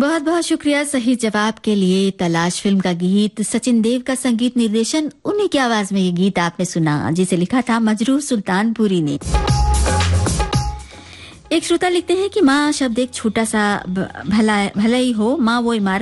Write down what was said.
बहुत बहुत शुक्रिया सही जवाब के लिए। तलाश फिल्म का गीत, सचिन देव का संगीत निर्देशन, उन्हीं की आवाज में ये गीत आपने सुना, जिसे लिखा था मजरूर सुल्तानपुरी ने। एक श्रोता लिखते हैं कि माँ शब्द एक छोटा सा भला ही हो, माँ वो इमारत